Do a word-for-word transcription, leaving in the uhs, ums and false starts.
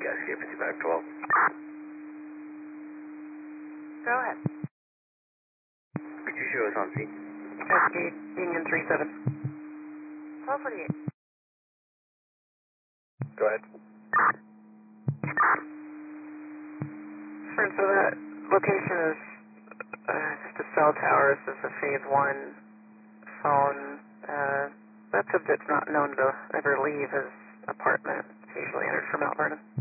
Escape fifty-five twelve. Go ahead. Could you show us on scene? Escape Union three seven. twelve forty-eight. Go ahead. Sure, so that location is uh, just a cell tower. This is a phase one phone. Uh, that subject's not known to ever leave his apartment. It's usually entered from Mount Vernon.